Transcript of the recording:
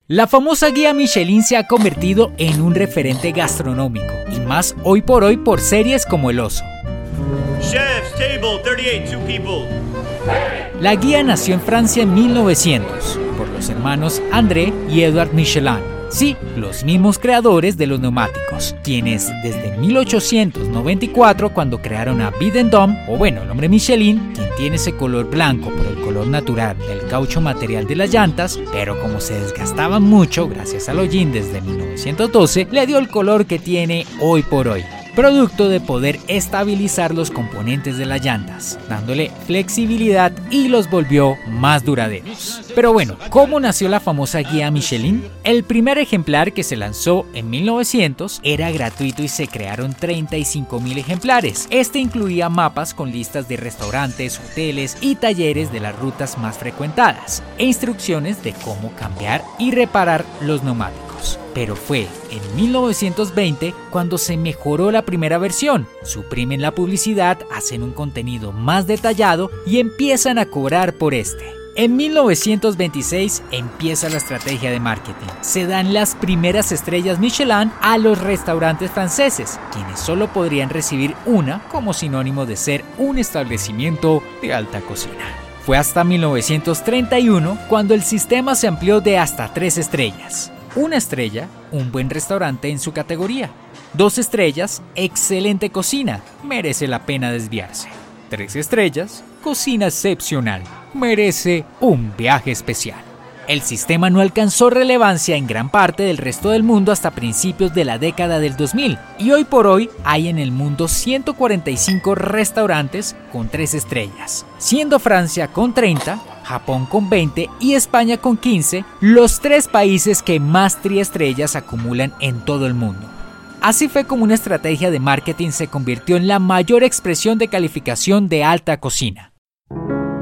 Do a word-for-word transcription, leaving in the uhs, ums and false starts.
La famosa guía Michelin se ha convertido en un referente gastronómico, y más hoy por hoy por series como El Oso. Chef's table, treinta y ocho, two people. La guía nació en Francia en mil novecientos, por los hermanos André y Edouard Michelin. Sí, los mismos creadores de los neumáticos, quienes desde mil ochocientos noventa y cuatro, cuando crearon a Bidendum, o bueno, el nombre Michelin, quien tiene ese color blanco por el color natural del caucho material de las llantas, pero como se desgastaban mucho gracias al hollín desde mil novecientos doce, le dio el color que tiene hoy por hoy, producto de poder estabilizar los componentes de las llantas, dándole flexibilidad y los volvió más duraderos. Pero bueno, ¿cómo nació la famosa guía Michelin? El primer ejemplar, que se lanzó en mil novecientos, era gratuito y se crearon treinta y cinco mil ejemplares. Este incluía mapas con listas de restaurantes, hoteles y talleres de las rutas más frecuentadas, e instrucciones de cómo cambiar y reparar los neumáticos. Pero fue en mil novecientos veinte cuando se mejoró la primera versión. Suprimen la publicidad, hacen un contenido más detallado y empiezan a cobrar por este. En mil novecientos veintiséis empieza la estrategia de marketing. Se dan las primeras estrellas Michelin a los restaurantes franceses, quienes solo podrían recibir una como sinónimo de ser un establecimiento de alta cocina. Fue hasta mil novecientos treinta y uno cuando el sistema se amplió de hasta tres estrellas. Una estrella, un buen restaurante en su categoría. Dos estrellas, excelente cocina, merece la pena desviarse. Tres estrellas, cocina excepcional, merece un viaje especial. El sistema no alcanzó relevancia en gran parte del resto del mundo hasta principios de la década del dos mil, y hoy por hoy hay en el mundo ciento cuarenta y cinco restaurantes con tres estrellas, siendo Francia con treinta, Japón con veinte y España con quince, los tres países que más triestrellas acumulan en todo el mundo. Así fue como una estrategia de marketing se convirtió en la mayor expresión de calificación de alta cocina.